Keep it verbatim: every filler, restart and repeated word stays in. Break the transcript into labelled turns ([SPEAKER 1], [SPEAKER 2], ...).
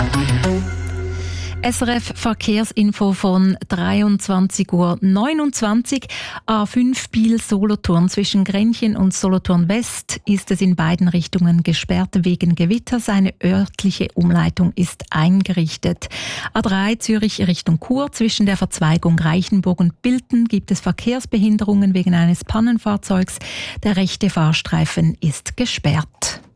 [SPEAKER 1] S R F Verkehrsinfo von dreiundzwanzig Uhr neunundzwanzig. A fünf Biel-Solothurn zwischen Grenchen und Solothurn West ist es in beiden Richtungen gesperrt wegen Gewitters. Eine örtliche Umleitung ist eingerichtet. A drei Zürich Richtung Chur zwischen der Verzweigung Reichenburg und Bilten gibt es Verkehrsbehinderungen wegen eines Pannenfahrzeugs. Der rechte Fahrstreifen ist gesperrt.